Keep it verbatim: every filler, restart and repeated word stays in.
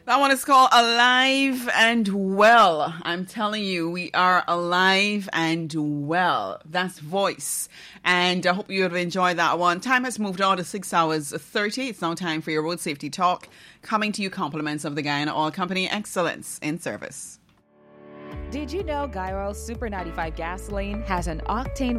That one is called Alive and Well. I'm telling you, we are alive and well. That's Voice. And I hope you have enjoyed that one. Time has moved on to six hours thirty. It's now time for your road safety talk. Coming to you compliments of the Guyana Oil Company. Excellence in service. Did you know Guy Oil Super ninety-five gasoline has an octane